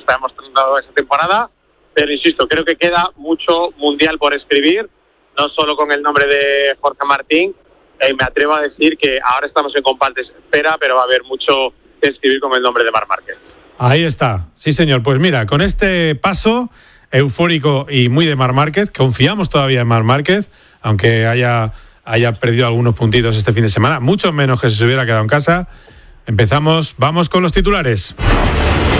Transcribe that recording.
está demostrando esta temporada, pero insisto, creo que queda mucho mundial por escribir, no solo con el nombre de Jorge Martín. Me atrevo a decir que ahora estamos en compás de espera, pero va a haber mucho que escribir con el nombre de Marc Márquez. Ahí está, sí señor. Pues mira, con este paso eufórico y muy de Marc Márquez, confiamos todavía en Marc Márquez, aunque haya perdido algunos puntitos este fin de semana, mucho menos que si se hubiera quedado en casa. Empezamos, vamos con los titulares.